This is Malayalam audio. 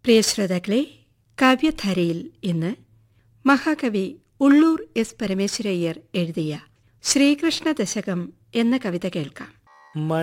പ്രിയ ശ്രോതാക്കളെ, കാവ്യധാരയിൽ ഇന്ന് മഹാകവി ഉള്ളൂർ എസ് പരമേശ്വരയ്യർ എഴുതിയ ശ്രീകൃഷ്ണ ദശകം എന്ന കവിത കേൾക്കാം.